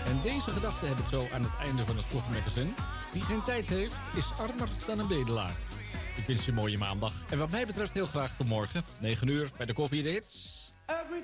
En deze gedachte heb ik zo aan het einde van het koffiemagazine. Wie geen tijd heeft, is armer dan een bedelaar. Ik wens je een mooie maandag. En wat mij betreft heel graag tot morgen, 9 uur, bij de Koffie Hits.